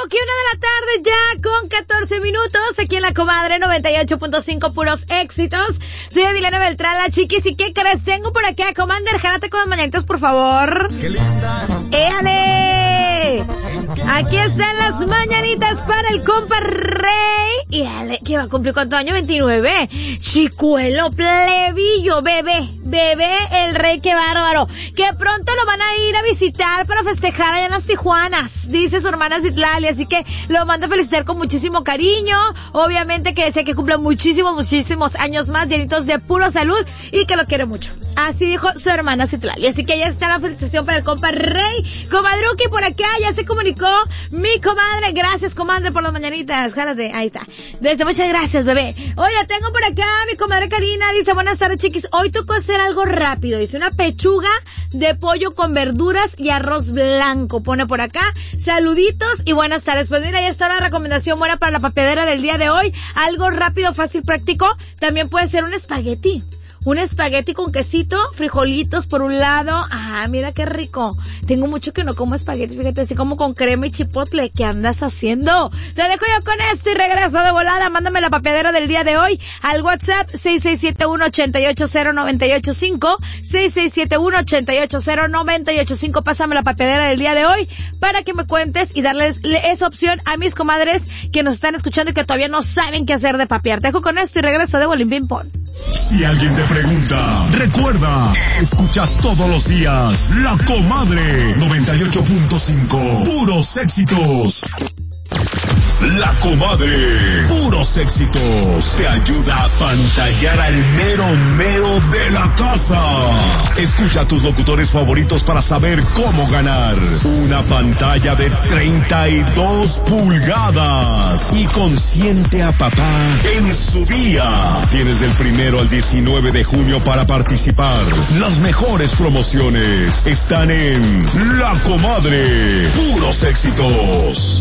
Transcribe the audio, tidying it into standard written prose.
Aquí 1 de la tarde ya con 14 minutos, aquí en La Comadre 98.5 puros éxitos. Soy Adilena Beltrán, la chiquis, ¿y qué crees? Tengo por acá, Commander, jálate con las mañanitas, por favor. ¡Qué linda! ¡Éale! Aquí están las mañanitas para el compa Rey. ¡Éale! Que va a cumplir ¿cuánto año? 29. Chicuelo, plebillo, bebé, el Rey, qué bárbaro. Que pronto lo van a ir a visitar para festejar allá en las Tijuanas, dice su hermana Citlali, así que lo mando a felicitar con muchísimo cariño. Obviamente que desea que cumpla muchísimos años más, llenitos de puro salud y que lo quiere mucho. Así dijo su hermana Citlali, así que ya está la felicitación para el compa Rey. Comadruki por acá, ya se comunicó mi comadre. Gracias, comadre, por las mañanitas. Jálate, ahí está. Muchas gracias, bebé. Oye, tengo por acá mi comadre Karina, dice, buenas tardes, chiquis. Hoy tocó hacer algo rápido. Dice, una pechuga de pollo con verduras y arroz blanco. Pone por acá, saluditos y buenas tardes. Pues mira, ya está la recomendación buena para la papeadera del día de hoy. Algo rápido, fácil, práctico. También puede ser un espagueti. Un espagueti con quesito, frijolitos por un lado. Ah, mira qué rico. Tengo mucho que no como espagueti, fíjate, así como con crema y chipotle. ¿Qué andas haciendo? Te dejo yo con esto y regreso de volada. Mándame la papeadera del día de hoy al WhatsApp 6671-880-985. 6671-880-985. Pásame la papeadera del día de hoy para que me cuentes y darles esa opción a mis comadres que nos están escuchando y que todavía no saben qué hacer de papear. Te dejo con esto y regreso de Bolín Ping Pong. Si alguien te pregunta, recuerda, escuchas todos los días La Comadre 98.5, puros éxitos. La Comadre, puros éxitos, te ayuda a pantallar al mero de la casa. Escucha a tus locutores favoritos para saber cómo ganar una pantalla de 32 pulgadas y consiente a papá en su día. Tienes del 1 al 19 de junio para participar. Las mejores promociones están en La Comadre, puros éxitos.